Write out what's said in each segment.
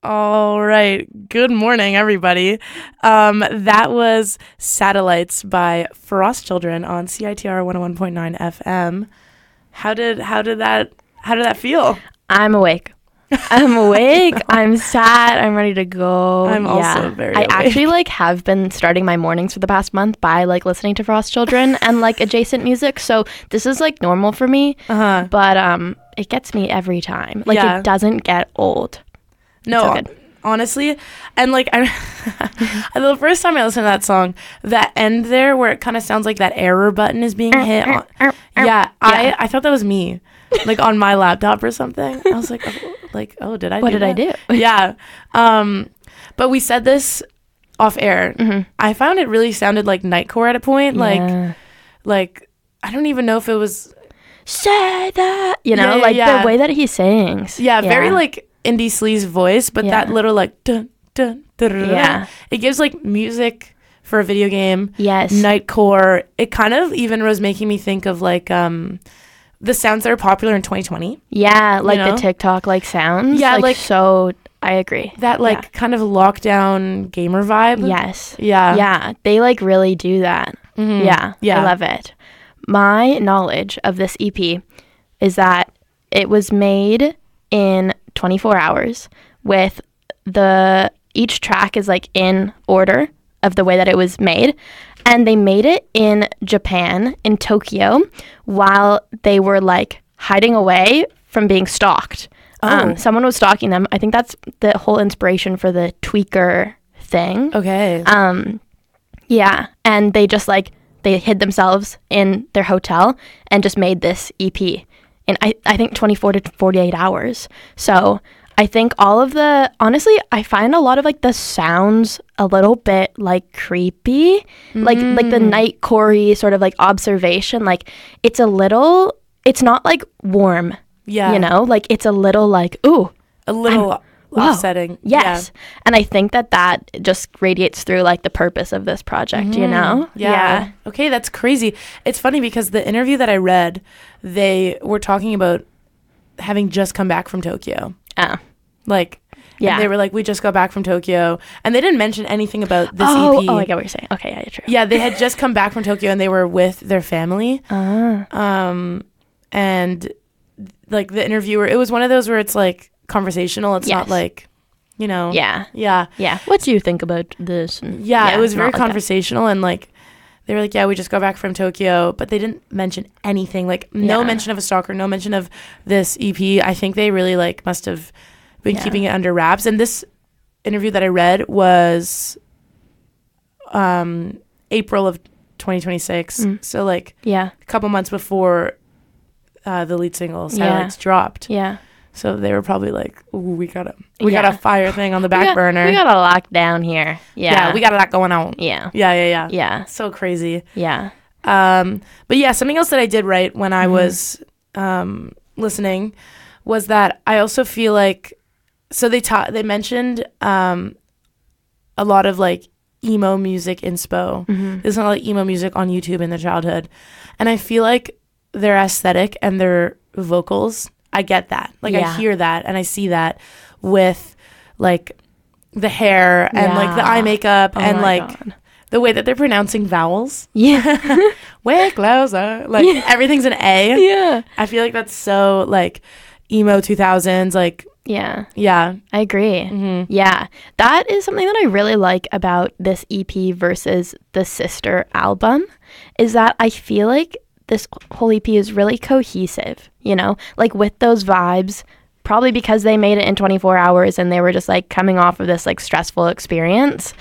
All right. Good morning, everybody. That was Satellites by Frost Children on CITR 101.9 FM. How did that feel? I'm awake. I'm sad. I'm ready to go. I'm also very I awake. actually have been starting my mornings for the past month by listening to Frost Children and adjacent music. So this is normal for me. But it gets me every time. It doesn't get old. No, so good. Honestly, and the first time I listened to that song, that end there where it kind of sounds like that error button is being hit. I thought that was me, on my laptop or something. I was oh, did I? What did I do? Yeah, but we said this off air. Mm-hmm. I found it really sounded like Nightcore at a point. I don't even know if it was. Say that, the way that he sings. Yeah, very indie sleaze voice, but that little dun dun dun. Yeah, it gives music for a video game. Yes, Nightcore. It kind of even was making me think of the sounds that are popular in 2020. Yeah, the TikTok sounds. Yeah, so I agree. That kind of lockdown gamer vibe. Yes. Yeah. They really do that. Mm-hmm. Yeah. I love it. My knowledge of this EP is that it was made in 24 hours with each track is in order of the way that it was made. And they made it in Japan, in Tokyo, while they were hiding away from being stalked. Someone was stalking them. I think that's the whole inspiration for the tweaker thing. Okay. Yeah. And they just they hid themselves in their hotel and just made this EP in I think 24 to 48 hours. So I think honestly, I find a lot of the sounds a little bit creepy, like the Nightcore sort of observation. It's not warm. Yeah. It's a little ooh. A little upsetting. Yes. Yeah. And I think that just radiates through the purpose of this project, Yeah. Okay, that's crazy. It's funny because the interview that I read, they were talking about having just come back from Tokyo. Oh. And they were we just got back from Tokyo. And they didn't mention anything about this EP. Oh, I get what you're saying. Okay, yeah, true. Yeah, they had just come back from Tokyo and they were with their family. And the interviewer, it was one of those where it's conversational. It's not Yeah. Yeah. What do you think about this? And, it was very conversational and they were we just got back from Tokyo, but they didn't mention anything. No mention of a stalker, no mention of this EP. I think they really must have been keeping it under wraps. And this interview that I read was April of 2026. So a couple months before the lead single Satellites dropped. Yeah. So they were probably ooh, we got a fire thing on the back burner. We got a lockdown here. Yeah. We got a lot going on. Yeah. Yeah. So crazy. Yeah. But yeah, something else that I did right when I was listening was that I also feel so they mentioned a lot of emo music inspo. There's not emo music on YouTube in their childhood. And I feel their aesthetic and their vocals, I get that. I hear that and I see that with the hair and the eye makeup and God. The way that they're pronouncing vowels. Yeah. Way closer. Everything's an A. Yeah. I feel that's so emo 2000s. Yeah. Yeah. I agree. Mm-hmm. Yeah. That is something that I really like about this EP versus the Sister album is that I feel this whole EP is really cohesive, with those vibes, probably because they made it in 24 hours and they were just coming off of this stressful experience.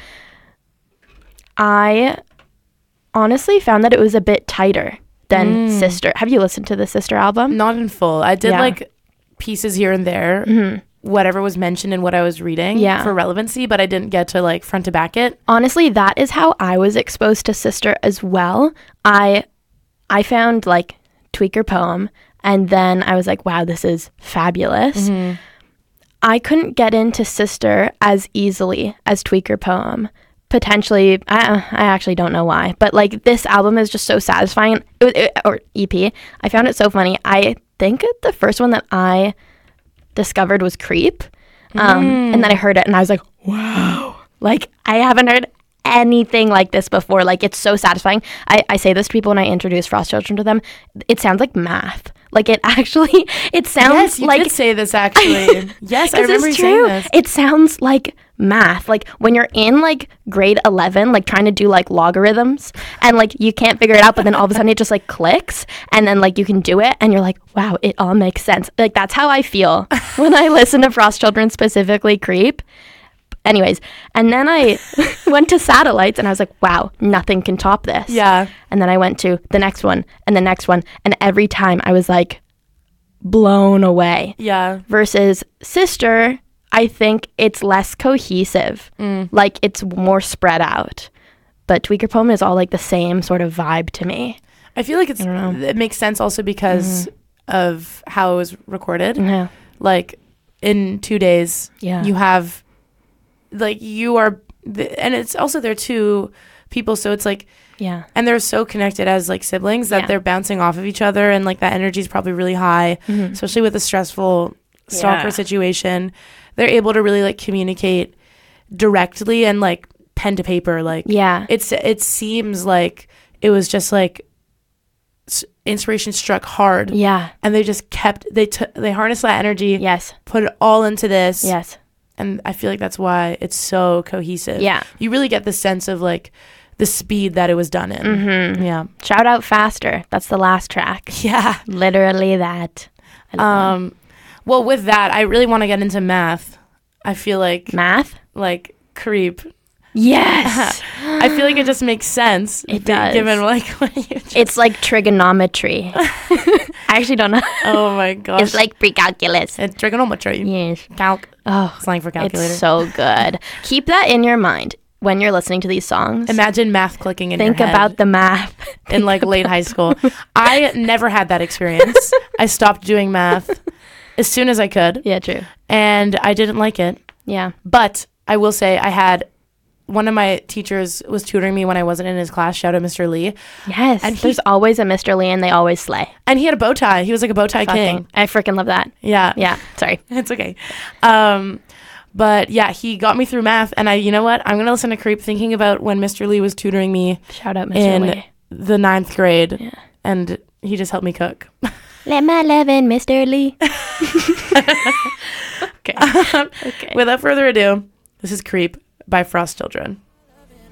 I honestly found that it was a bit tighter than Sister. Have you listened to the Sister album? Not in full. I did pieces here and there, whatever was mentioned in what I was reading for relevancy, but I didn't get to front to back it. Honestly, that is how I was exposed to Sister as well. I found Tweaker Poem and then I was wow, this is fabulous. I couldn't get into Sister as easily as Tweaker Poem. Potentially, I actually don't know why, but this album is just so satisfying. Or EP, I found it so funny. I think the first one that I discovered was Creep. And then I heard it and I was like, wow. Like, I haven't heard anything like this before. Like, it's so satisfying. I say this to people when I introduce Frost Children to them. It sounds like math. Like, it actually, it sounds Yes, you like... did say this, actually. Yes, I remember you saying this. It sounds like math. Like, when you're in, like, grade 11, like, trying to do, like, logarithms, and, like, you can't figure it out, but then all of a sudden it just, like, clicks, and then, like, you can do it, and you're like, wow, it all makes sense. Like, that's how I feel when I listen to Frost Children, specifically Creep. Anyways, and then I went to Satellites, and I was like, wow, nothing can top this. Yeah. And then I went to the next one, and the next one, and every time I was, like, blown away. Yeah. Versus Sister, I think it's less cohesive. Like, it's more spread out. But Tweaker Poem is all, like, the same sort of vibe to me. I feel like it makes sense also because of how it was recorded. Yeah. Like, in 2 days, Yeah. you have... Like, you are... And it's also they're two people, so it's like... Yeah. And they're so connected as, like, siblings that they're bouncing off of each other, and, like, that energy is probably really high, especially with a stressful stalker situation. They're able to really, like, communicate directly and, like, pen to paper. Like, it seems like it was just, like, inspiration struck hard. Yeah. And they just kept... They harnessed that energy. Yes. Put it all into this. Yes. And I feel like that's why it's so cohesive. Yeah. You really get the sense of, like, the speed that it was done in. Yeah. Shout out Faster. That's the last track. Yeah. Literally that. Well, with that, I really want to get into math. I feel like... Math? Like, Creep. Yes. I feel like it just makes sense. It does. Given, like, what you just... It's like trigonometry. I actually don't know. Oh, my gosh. It's like pre-calculus. It's trigonometry. Yes. Calc. Oh, Slang for calculator. it's so good. Keep that in your mind when you're listening to these songs. Imagine math clicking in Think your head. about the math. In, like, late high school. I never had that experience. I stopped doing math as soon as I could. Yeah, true. And I didn't like it. Yeah. But I will say I had... One of my teachers was tutoring me when I wasn't in his class. Shout out Mr. Lee. Yes. And there's always a Mr. Lee and they always slay. And he had a bow tie. He was like a bow tie king. I freaking love that. Yeah. Yeah. Sorry. It's okay. But yeah, he got me through math. And you know what? I'm going to listen to Creep thinking about when Mr. Lee was tutoring me. Shout out Mr. In Lee. the 9th grade. Yeah. And he just helped me cook. Let my love in, Mr. Lee. Okay. Without further ado, this is Creep by Frost Children.